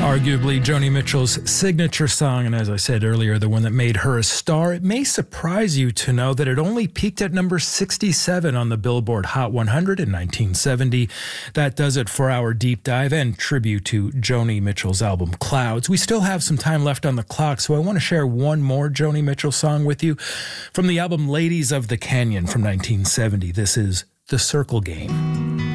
Arguably Joni Mitchell's signature song, and as I said earlier, the one that made her a star. It may surprise you to know that it only peaked at number 67 on the Billboard Hot 100 in 1970. That does it for our deep dive and tribute to Joni Mitchell's album Clouds. We still have some time left on the clock, so I want to share one more Joni Mitchell song with you from the album Ladies of the Canyon from 1970. This is The Circle Game.